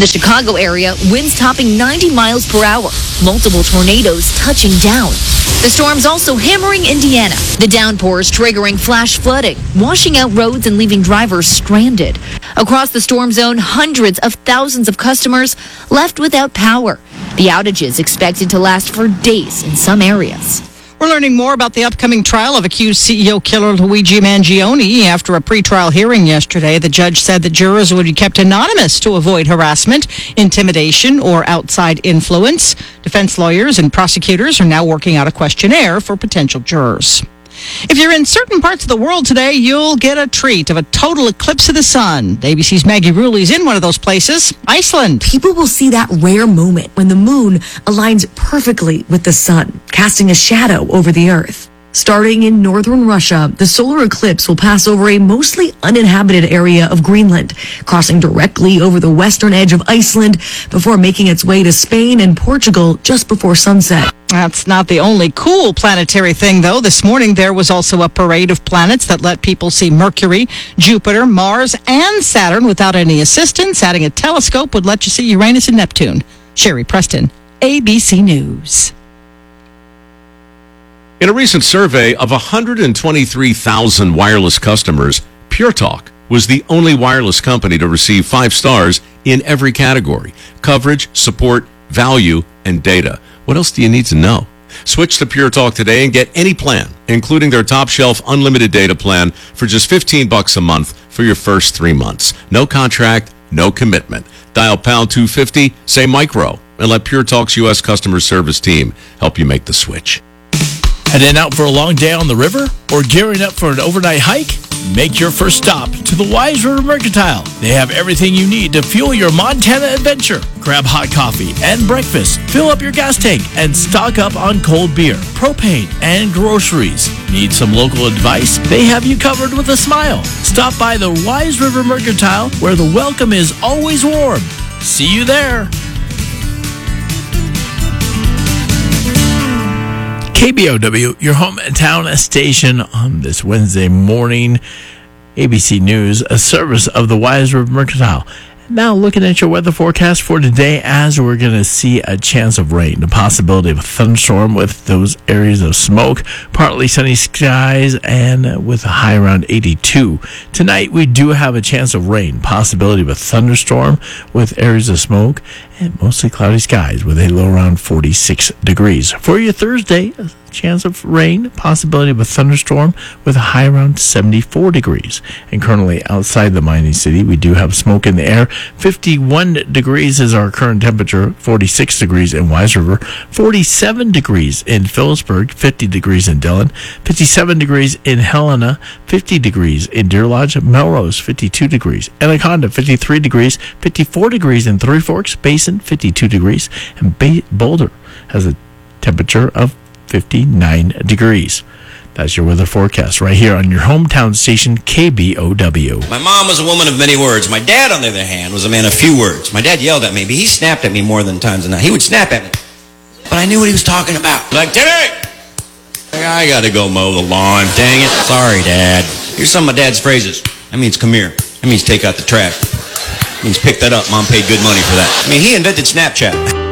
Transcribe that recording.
the Chicago area, winds topping 90 miles per hour, multiple tornadoes touching down. The storm's also hammering Indiana. The downpours triggering flash flooding, washing out roads and leaving drivers stranded. Across the storm zone, hundreds of thousands of customers left without power. The outages expected to last for days in some areas. We're learning more about the upcoming trial of accused CEO killer Luigi Mangione. After a pretrial hearing yesterday, the judge said that jurors would be kept anonymous to avoid harassment, intimidation, or outside influence. Defense lawyers and prosecutors are now working out a questionnaire for potential jurors. If you're in certain parts of the world today, you'll get a treat of a total eclipse of the sun. ABC's Maggie Rulli's in one of those places, Iceland. People will see that rare moment when the moon aligns perfectly with the sun, casting a shadow over the earth. Starting in northern Russia, the solar eclipse will pass over a mostly uninhabited area of Greenland, crossing directly over the western edge of Iceland before making its way to Spain and Portugal just before sunset. That's not the only cool planetary thing, though. This morning, there was also a parade of planets that let people see Mercury, Jupiter, Mars, and Saturn without any assistance. Adding a telescope would let you see Uranus and Neptune. Sherry Preston, ABC News. In a recent survey of 123,000 wireless customers, Pure Talk was the only wireless company to receive 5 stars in every category: coverage, support, value, and data. What else do you need to know? Switch to Pure Talk today and get any plan, including their top shelf unlimited data plan for just $15 a month for your first 3 months. No contract, no commitment. Dial pound 250, say micro, and let Pure Talk's U.S. customer service team help you make the switch. Heading out for a long day on the river or gearing up for an overnight hike? Make your first stop to the Wise River Mercantile. They have everything you need to fuel your Montana adventure. Grab hot coffee and breakfast, fill up your gas tank, and stock up on cold beer, propane, and groceries. Need some local advice? They have you covered with a smile. Stop by the Wise River Mercantile, where the welcome is always warm. See you there. KBOW, your hometown station on this Wednesday morning. ABC News, a service of the Wise River Mercantile. Now looking at your weather forecast for today, as we're going to see a chance of rain, the possibility of a thunderstorm with those areas of smoke, partly sunny skies, and with a high around 82. Tonight, we do have a chance of rain, possibility of a thunderstorm with areas of smoke, and mostly cloudy skies with a low around 46 degrees. For your Thursday, a chance of rain, possibility of a thunderstorm with a high around 74 degrees. And currently outside the mining city, we do have smoke in the air. 51 degrees is our current temperature, 46 degrees in Wise River, 47 degrees in Phillipsburg, 50 degrees in Dillon, 57 degrees in Helena, 50 degrees in Deer Lodge, Melrose, 52 degrees, Anaconda, 53 degrees, 54 degrees in Three Forks, Basin, 52 degrees, and Boulder has a temperature of 59 degrees. That's your weather forecast right here on your hometown station, KBOW. My mom was a woman of many words. My dad, on the other hand, was a man of few words. My dad yelled at me, but he snapped at me more than times than not. He would snap at me, but I knew what he was talking about. Like, Timmy! I gotta go mow the lawn. Dang it. Sorry, Dad. Here's some of my dad's phrases. That means come here. That means take out the trash. That means pick that up. Mom paid good money for that. I mean, he invented Snapchat.